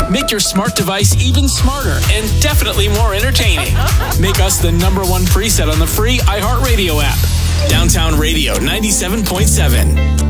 Make your smart device even smarter and definitely more entertaining. Make us the #1 preset on the free iHeartRadio app. Downtown Radio 97.7.